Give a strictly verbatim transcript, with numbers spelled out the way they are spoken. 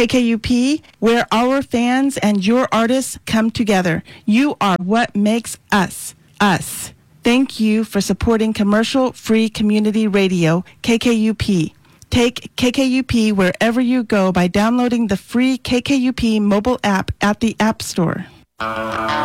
K K U P, where our fans and your artists come together. You are what makes us, us. Thank you for supporting commercial-free community radio, K K U P. Take K K U P wherever you go by downloading the free K K U P mobile app at the App Store.